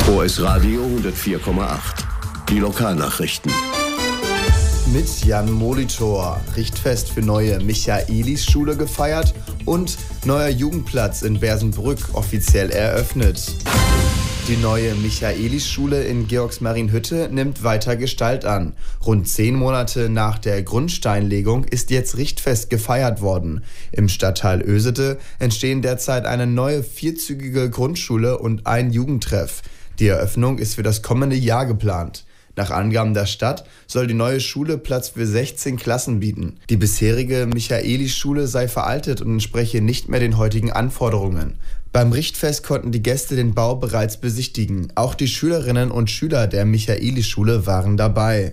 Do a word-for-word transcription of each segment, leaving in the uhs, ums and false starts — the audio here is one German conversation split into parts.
O S Radio hundertvier Komma acht. Die Lokalnachrichten. Mit Jan Molitor, Richtfest für neue Michaelis-Schule gefeiert und neuer Jugendplatz in Bersenbrück offiziell eröffnet. Die neue Michaelis-Schule in Georgsmarienhütte nimmt weiter Gestalt an. Rund zehn Monate nach der Grundsteinlegung ist jetzt Richtfest gefeiert worden. Im Stadtteil Oesede entstehen derzeit eine neue vierzügige Grundschule und ein Jugendtreff. Die Eröffnung ist für das kommende Jahr geplant. Nach Angaben der Stadt soll die neue Schule Platz für sechzehn Klassen bieten. Die bisherige Michaelis-Schule sei veraltet und entspreche nicht mehr den heutigen Anforderungen. Beim Richtfest konnten die Gäste den Bau bereits besichtigen. Auch die Schülerinnen und Schüler der Michaelis-Schule waren dabei.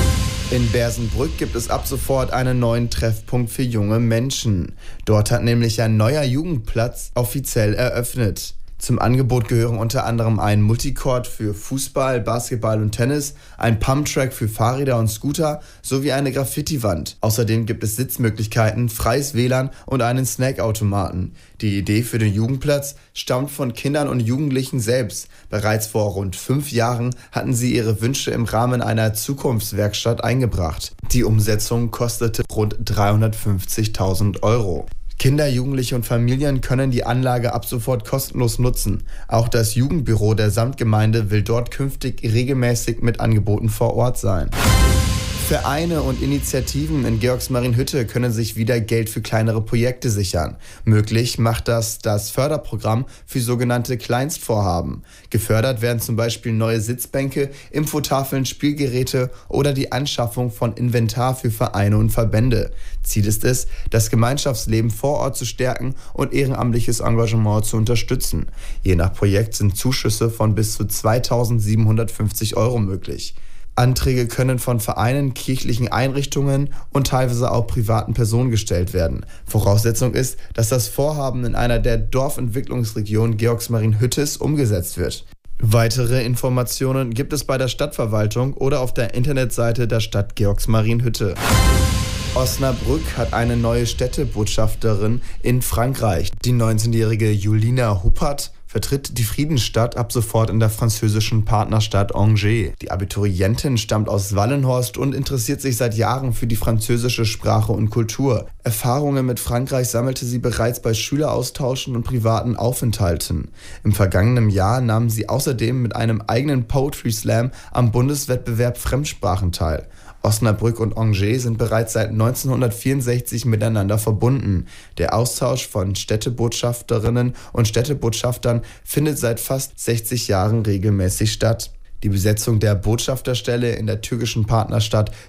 In Bersenbrück gibt es ab sofort einen neuen Treffpunkt für junge Menschen. Dort hat nämlich ein neuer Jugendplatz offiziell eröffnet. Zum Angebot gehören unter anderem ein Multicourt für Fußball, Basketball und Tennis, ein Pumptrack für Fahrräder und Scooter sowie eine Graffiti-Wand. Außerdem gibt es Sitzmöglichkeiten, freies W L A N und einen Snackautomaten. Die Idee für den Jugendplatz stammt von Kindern und Jugendlichen selbst. Bereits vor rund fünf Jahren hatten sie ihre Wünsche im Rahmen einer Zukunftswerkstatt eingebracht. Die Umsetzung kostete rund dreihundertfünfzigtausend Euro. Kinder, Jugendliche und Familien können die Anlage ab sofort kostenlos nutzen. Auch das Jugendbüro der Samtgemeinde will dort künftig regelmäßig mit Angeboten vor Ort sein. Vereine und Initiativen in Georgsmarienhütte können sich wieder Geld für kleinere Projekte sichern. Möglich macht das das Förderprogramm für sogenannte Kleinstvorhaben. Gefördert werden zum Beispiel neue Sitzbänke, Infotafeln, Spielgeräte oder die Anschaffung von Inventar für Vereine und Verbände. Ziel ist es, das Gemeinschaftsleben vor Ort zu stärken und ehrenamtliches Engagement zu unterstützen. Je nach Projekt sind Zuschüsse von bis zu zweitausendsiebenhundertfünfzig Euro möglich. Anträge können von Vereinen, kirchlichen Einrichtungen und teilweise auch privaten Personen gestellt werden. Voraussetzung ist, dass das Vorhaben in einer der Dorfentwicklungsregionen Georgsmarienhüttes umgesetzt wird. Weitere Informationen gibt es bei der Stadtverwaltung oder auf der Internetseite der Stadt Georgsmarienhütte. Osnabrück hat eine neue Städtebotschafterin in Frankreich. Die neunzehnjährige Julina Huppert vertritt die Friedensstadt ab sofort in der französischen Partnerstadt Angers. Die Abiturientin stammt aus Wallenhorst und interessiert sich seit Jahren für die französische Sprache und Kultur. Erfahrungen mit Frankreich sammelte sie bereits bei Schüleraustauschen und privaten Aufenthalten. Im vergangenen Jahr nahm sie außerdem mit einem eigenen Poetry Slam am Bundeswettbewerb Fremdsprachen teil. Osnabrück und Angers sind bereits seit neunzehnhundertvierundsechzig miteinander verbunden. Der Austausch von Städtebotschafterinnen und Städtebotschaftern findet seit fast sechzig Jahren regelmäßig statt. Die Besetzung der Botschafterstelle in der türkischen Partnerstadt